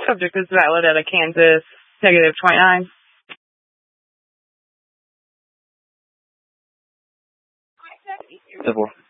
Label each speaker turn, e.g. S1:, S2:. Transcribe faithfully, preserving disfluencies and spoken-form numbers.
S1: Subject is valid at a Kansas negative twenty-nine.
S2: ten four.